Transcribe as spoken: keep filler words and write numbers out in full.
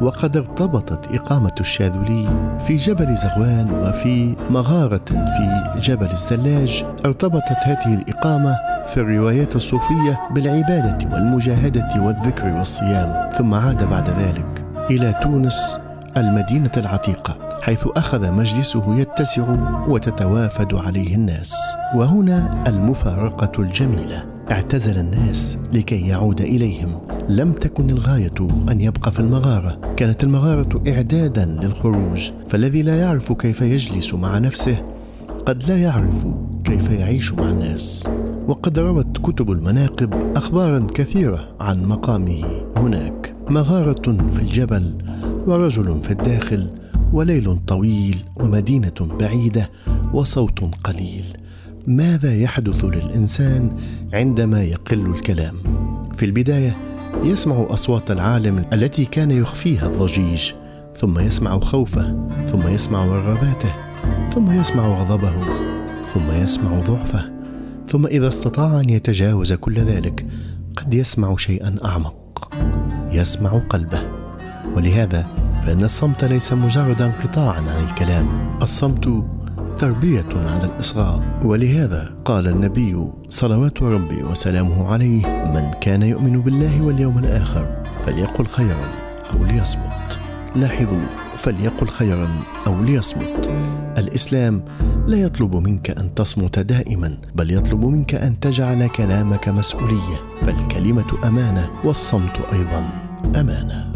وقد ارتبطت إقامة الشاذلي في جبل زغوان وفي مغارة في جبل الزلاج. ارتبطت هذه الإقامة في الروايات الصوفية بالعبادة والمجاهدة والذكر والصيام، ثم عاد بعد ذلك إلى تونس المدينة العتيقة، حيث أخذ مجلسه يتسع وتتوافد عليه الناس. وهنا المفارقة الجميلة، اعتزل الناس لكي يعود إليهم. لم تكن الغاية أن يبقى في المغارة، كانت المغارة إعدادا للخروج، فالذي لا يعرف كيف يجلس مع نفسه قد لا يعرف كيف يعيش مع الناس. وقد روت كتب المناقب أخبارا كثيرة عن مقامه هناك. مغارة في الجبل، ورجل في الداخل، وليل طويل، ومدينة بعيدة، وصوت قليل. ماذا يحدث للإنسان عندما يقل الكلام؟ في البداية يسمع أصوات العالم التي كان يخفيها الضجيج، ثم يسمع خوفه، ثم يسمع رغباته، ثم يسمع غضبه، ثم يسمع ضعفه، ثم إذا استطاع أن يتجاوز كل ذلك قد يسمع شيئا أعمق، يسمع قلبه. ولهذا فإن الصمت ليس مجرد انقطاعا عن الكلام، الصمت تربية على الإصغاء. ولهذا قال النبي صلوات ربي وسلامه عليه: من كان يؤمن بالله واليوم الآخر فليقل خيرا أو ليصمت. لاحظوا، فليقل خيرا أو ليصمت. الإسلام لا يطلب منك أن تصمت دائما، بل يطلب منك أن تجعل كلامك مسؤولية، فالكلمة أمانة، والصمت أيضا أمانة.